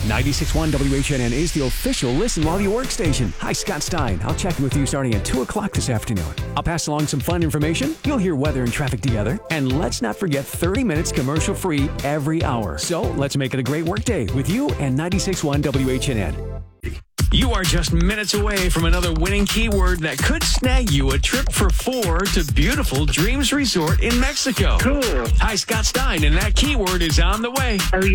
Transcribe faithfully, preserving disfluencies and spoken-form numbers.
ninety-six point one W H N N is the official listen while you work station. Hi, Scott Stein. I'll check in with you starting at two o'clock this afternoon. I'll pass along some fun information. You'll hear weather and traffic together. And let's not forget thirty minutes commercial free every hour. So let's make it a great work day with you and ninety-six point one W H N N. You are just minutes away from another winning keyword that could snag you a trip for four to beautiful Dreams Resort in Mexico. Cool. Hi, Scott Stein, and that keyword is on the way. Oh,